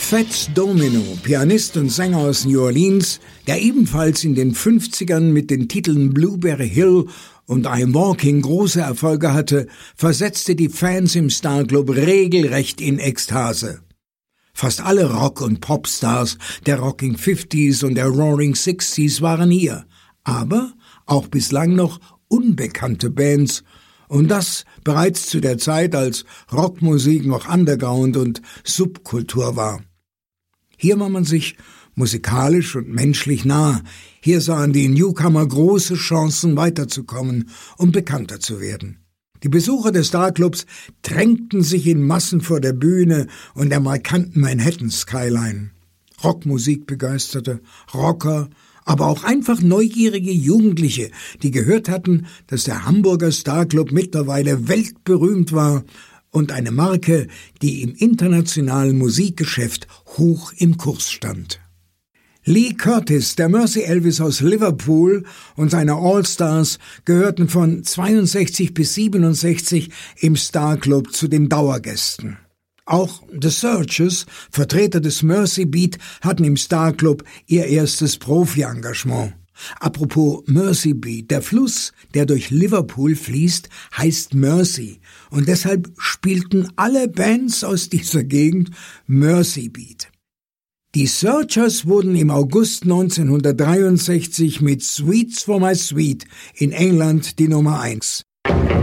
Fats Domino, Pianist und Sänger aus New Orleans, der ebenfalls in den 50ern mit den Titeln Blueberry Hill und I'm Walking große Erfolge hatte, versetzte die Fans im Starclub regelrecht in Ekstase. Fast alle Rock- und Popstars der Rocking 50s und der Roaring 60s waren hier, aber auch bislang noch unbekannte Bands, und das bereits zu der Zeit, als Rockmusik noch Underground und Subkultur war. Hier war man sich musikalisch und menschlich nah. Hier sahen die Newcomer große Chancen, weiterzukommen und bekannter zu werden. Die Besucher des Starclubs drängten sich in Massen vor der Bühne und der markanten Manhattan-Skyline. Rockmusikbegeisterte, Rocker, aber auch einfach neugierige Jugendliche, die gehört hatten, dass der Hamburger Starclub mittlerweile weltberühmt war und eine Marke, die im internationalen Musikgeschäft hoch im Kurs stand. Lee Curtis, der Mercy Elvis aus Liverpool, und seine All-Stars gehörten von 62 bis 67 im Starclub zu den Dauergästen. Auch The Searchers, Vertreter des Mercy Beat, hatten im Starclub ihr erstes Profi-Engagement. Apropos Mercy Beat, der Fluss, der durch Liverpool fließt, heißt Mersey, und deshalb spielten alle Bands aus dieser Gegend Mercy Beat. Die Searchers wurden im August 1963 mit Sweets for My Sweet in England die Nummer 1.